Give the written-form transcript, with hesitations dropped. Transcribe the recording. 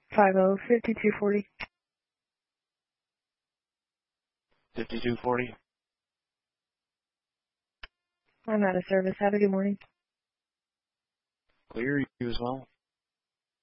50-5240. 5240. I'm out of service. Have a good morning. Clear, you as well.